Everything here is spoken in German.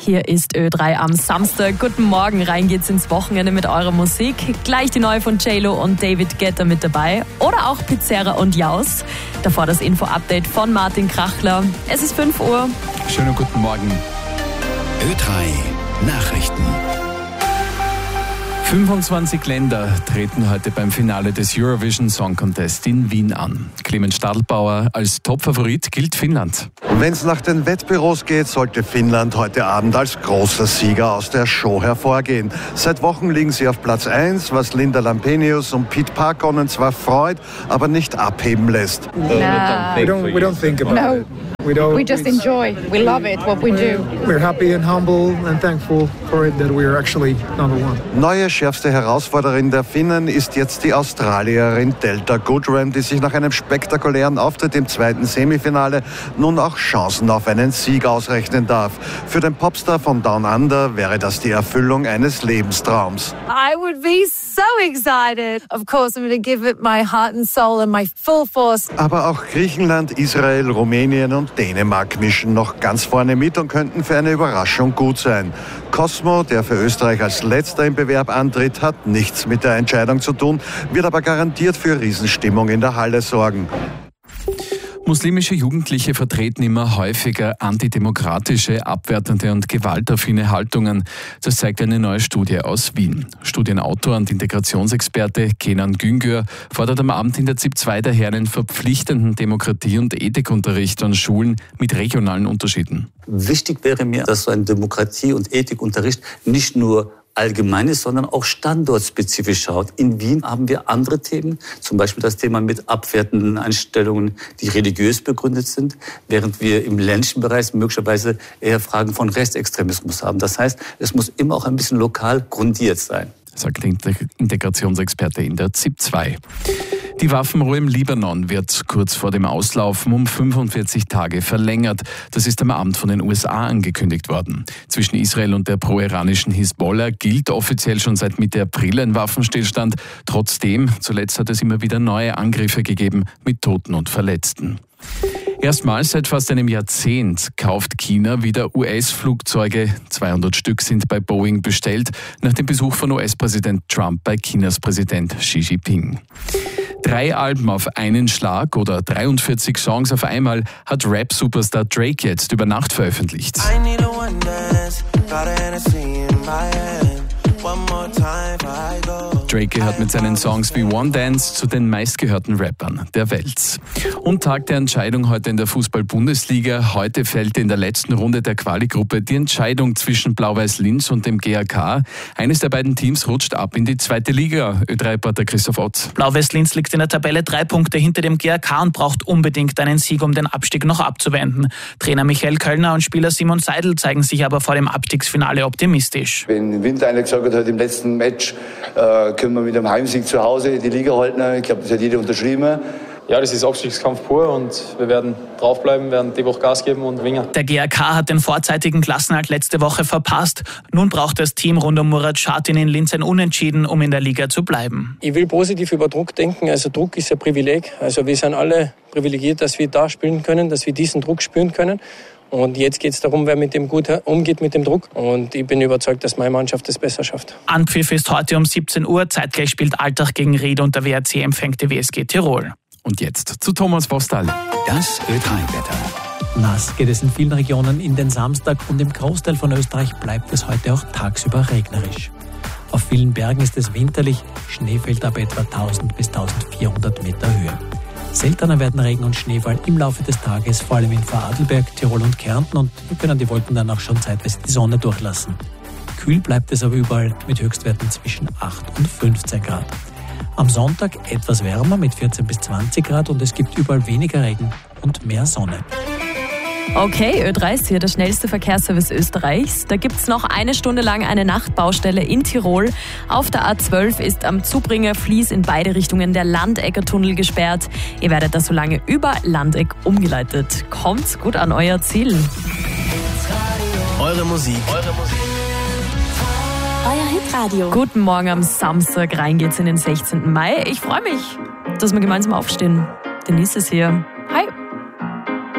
Hier ist Ö3 am Samstag. Guten Morgen, rein geht's ins Wochenende mit eurer Musik. Gleich die neue von J.Lo und David Guetta mit dabei. Oder auch Pizzerra und Jaus. Davor das Info-Update von Martin Krachler. Es ist 5 Uhr. Schönen guten Morgen. Ö3 Nachrichten. 25 Länder treten heute beim Finale des Eurovision Song Contest in Wien an. Clemens Stadelbauer als Topfavorit gilt Finnland. Wenn es nach den Wettbüros geht, sollte Finnland heute Abend als großer Sieger aus der Show hervorgehen. Seit Wochen liegen sie auf Platz 1, was Linda Lampenius und Pete Parkkonen zwar freut, aber nicht abheben lässt. We don't think about it. We just enjoy. We love it, what we do. We're happy and humble and thankful for it that we are actually number one. Neue schärfste Herausforderin der Finnen ist jetzt die Australierin Delta Goodrem, die sich nach einem spektakulären Auftritt im zweiten Semifinale nun auch Chancen auf einen Sieg ausrechnen darf. Für den Popstar von Down Under wäre das die Erfüllung eines Lebenstraums. I would be so excited. Of course, I'm going to give it my heart and soul and my full force. Aber auch Griechenland, Israel, Rumänien und Dänemark mischen noch ganz vorne mit und könnten für eine Überraschung gut sein. Cosmo, der für Österreich als letzter im Bewerb antritt, hat nichts mit der Entscheidung zu tun, wird aber garantiert für Riesenstimmung in der Halle sorgen. Muslimische Jugendliche vertreten immer häufiger antidemokratische, abwertende und gewaltaffine Haltungen. Das zeigt eine neue Studie aus Wien. Studienautor und Integrationsexperte Kenan Güngör fordert am Abend in der ZIP 2 daher einen verpflichtenden Demokratie- und Ethikunterricht an Schulen mit regionalen Unterschieden. Wichtig wäre mir, dass so ein Demokratie- und Ethikunterricht nicht nur Allgemeines, sondern auch standortspezifisch schaut. In Wien haben wir andere Themen, zum Beispiel das Thema mit abwertenden Einstellungen, die religiös begründet sind, während wir im ländlichen Bereich möglicherweise eher Fragen von Rechtsextremismus haben. Das heißt, es muss immer auch ein bisschen lokal grundiert sein, sagt der Integrationsexperte in der ZIP 2. Die Waffenruhe im Libanon wird kurz vor dem Auslaufen um 45 Tage verlängert. Das ist am Abend von den USA angekündigt worden. Zwischen Israel und der pro-iranischen Hisbollah gilt offiziell schon seit Mitte April ein Waffenstillstand. Trotzdem, zuletzt hat es immer wieder neue Angriffe gegeben mit Toten und Verletzten. Erstmals seit fast einem Jahrzehnt kauft China wieder US-Flugzeuge. 200 Stück sind bei Boeing bestellt, nach dem Besuch von US-Präsident Trump bei Chinas Präsident Xi Jinping. 3 Alben auf einen Schlag oder 43 Songs auf einmal hat Rap-Superstar Drake jetzt über Nacht veröffentlicht. Drake gehört mit seinen Songs wie One Dance zu den meistgehörten Rappern der Welt. Und Tag der Entscheidung heute in der Fußball-Bundesliga. Heute fällt in der letzten Runde der Quali-Gruppe die Entscheidung zwischen Blau-Weiß Linz und dem GAK. Eines der beiden Teams rutscht ab in die zweite Liga. Ö3-Reporter Christoph Ott. Blau-Weiß Linz liegt in der Tabelle 3 Punkte hinter dem GAK und braucht unbedingt einen Sieg, um den Abstieg noch abzuwenden. Trainer Michael Kölner und Spieler Simon Seidel zeigen sich aber vor dem Abstiegsfinale optimistisch. Wenn Winter einer gesagt hat, im letzten Match können wir mit einem Heimsieg zu Hause die Liga halten, ich glaube, das hat jeder unterschrieben. Ja, das ist Abstiegskampf pur und wir werden draufbleiben, werden die Woche Gas geben und gewinnen. Der GAK hat den vorzeitigen Klassenerhalt letzte Woche verpasst. Nun braucht das Team rund um Murat Şahin in Linz ein Unentschieden, um in der Liga zu bleiben. Ich will positiv über Druck denken. Also Druck ist ein Privileg. Also wir sind alle privilegiert, dass wir da spielen können, dass wir diesen Druck spüren können. Und jetzt geht es darum, wer mit dem gut umgeht, mit dem Druck. Und ich bin überzeugt, dass meine Mannschaft es besser schafft. Anpfiff ist heute um 17 Uhr. Zeitgleich spielt Altach gegen Ried und der WRC empfängt die WSG Tirol. Und jetzt zu Thomas Vostal. Das Ö3-Wetter. Nass geht es in vielen Regionen in den Samstag und im Großteil von Österreich bleibt es heute auch tagsüber regnerisch. Auf vielen Bergen ist es winterlich, Schnee fällt ab etwa 1000 bis 1400 Meter Höhe. Seltener werden Regen und Schneefall im Laufe des Tages, vor allem in Vorarlberg, Tirol und Kärnten, und wir können die Wolken dann auch schon zeitweise die Sonne durchlassen. Kühl bleibt es aber überall mit Höchstwerten zwischen 8 und 15 Grad. Am Sonntag etwas wärmer mit 14 bis 20 Grad und es gibt überall weniger Regen und mehr Sonne. Okay, Ö3 ist hier der schnellste Verkehrsservice Österreichs. Da gibt's noch eine Stunde lang eine Nachtbaustelle in Tirol. Auf der A12 ist am Zubringer Fließ in beide Richtungen der Landegger-Tunnel gesperrt. Ihr werdet da so lange über Landeck umgeleitet. Kommt gut an euer Ziel. Eure Musik. Euer Hitradio. Guten Morgen am Samstag. Rein geht's in den 16. Mai. Ich freue mich, dass wir gemeinsam aufstehen. Denise ist hier.